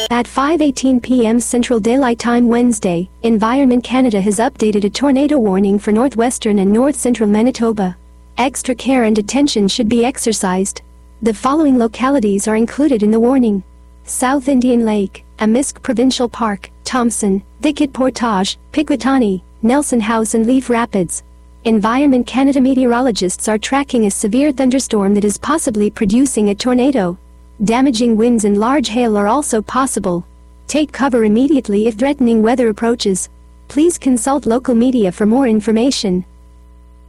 At 5:18 p.m. Central Daylight Time Wednesday, Environment Canada has updated a tornado warning for northwestern and north-central Manitoba. Extra care and attention should be exercised. The following localities are included in the warning: South Indian Lake, Amisk Provincial Park, Thompson, Thicket Portage, Piquitani, Nelson House and Leaf Rapids. Environment Canada meteorologists are tracking a severe thunderstorm that is possibly producing a tornado. Damaging winds and large hail are also possible. Take cover immediately if threatening weather approaches. Please consult local media for more information.